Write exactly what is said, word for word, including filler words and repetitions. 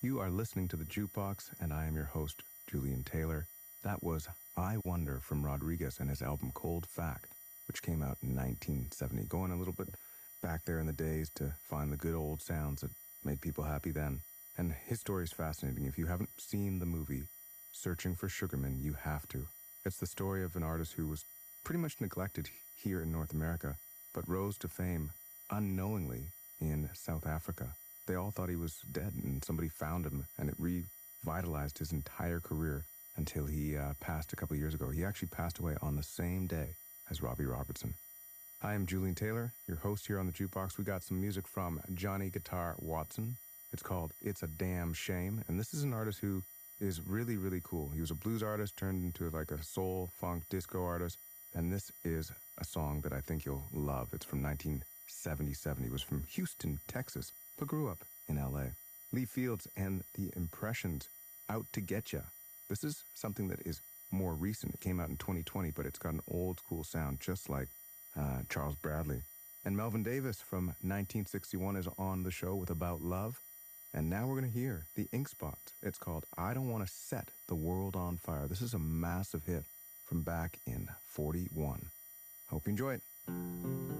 You are listening to The Jukebox, and I am your host, Julian Taylor. That was I Wonder from Rodriguez and his album Cold Fact, which came out in nineteen seventy. Going a little bit back there in the days to find the good old sounds that made people happy then. And his story is fascinating. If you haven't seen the movie Searching for Sugarman, you have to. It's the story of an artist who was pretty much neglected here in North America, but rose to fame unknowingly in South Africa. They all thought he was dead, and somebody found him, and it revitalized his entire career until he uh, passed a couple years ago. He actually passed away on the same day as Robbie Robertson. I am Julian Taylor, your host here on The Jukebox. We got some music from Johnny Guitar Watson. It's called It's a Damn Shame, and this is an artist who is really, really cool. He was a blues artist turned into like a soul, funk, disco artist, and this is a song that I think you'll love. It's from nineteen seventy-seven. He was from Houston, Texas, but grew up in L A. Lee Fields and the Impressions, Out to Get Ya. This is something that is more recent. It came out in twenty twenty, but it's got an old school sound, just like uh, Charles Bradley. And Melvin Davis from nineteen sixty-one is on the show with About Love. And now we're going to hear the Ink Spots. It's called I Don't Want to Set the World on Fire. This is a massive hit from back in forty-one. Hope you enjoy it.